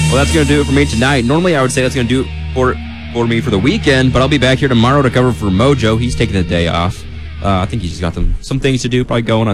Well, that's going to do it for me tonight. Normally, I would say that's going to do it for me for the weekend, but I'll be back here tomorrow to cover for Mojo. He's taking the day off. I think he's got some things to do, probably going on